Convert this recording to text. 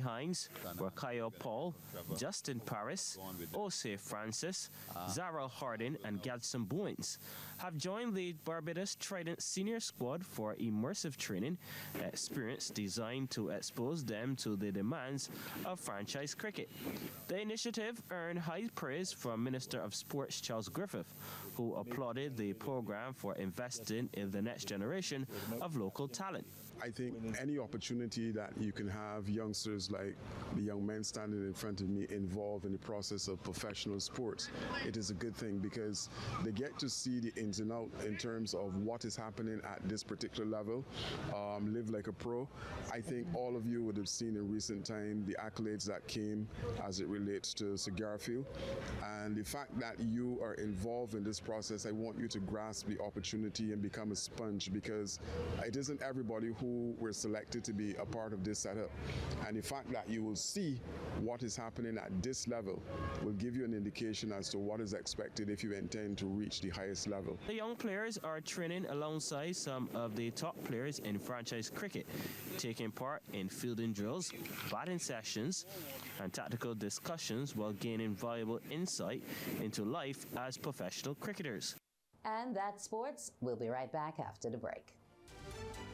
Hines, Rakayo Paul, Justin Paris, Osei Francis, Zara Hardin, and Gadsden Bowens have joined the Barbados Trident senior squad for immersive training experience designed to expose them to the demands of franchise cricket. The initiative earned high praise from Minister of Sports Charles Griffith, who applauded the program for investing in the next generation of local talent. I think any opportunity that you can have youngsters like the young men standing in front of me involved in the process of professional sports, it is a good thing because they get to see the ins and outs in terms of what is happening at this particular level, live like a pro. I think all of you would have seen in recent time the accolades that came as it relates to Sir Garfield, and the fact that you are involved in this process, I want you to grasp the opportunity and become a sponge, because it isn't everybody who were selected to be a part of this setup. And the fact that you will see what is happening at this level will give you an indication as to what is expected if you intend to reach the highest level. The young players are training alongside some of the top players in franchise cricket, taking part in fielding drills, batting sessions, and tactical discussions while gaining valuable insight into life as professional cricketers. And that's sports. We'll be right back after the break.